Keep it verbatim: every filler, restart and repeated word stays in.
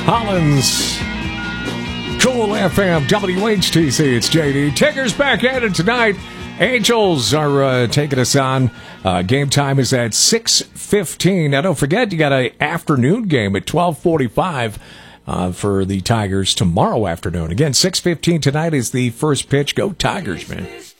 Hollins. Cool F M, W H T C, it's J D. Tigers back at it tonight. Angels are uh, taking us on. Uh, game time is at six fifteen. Now, don't forget, you got an afternoon game at twelve forty-five uh, for the Tigers tomorrow afternoon. Again, six fifteen tonight is the first pitch. Go Tigers, man.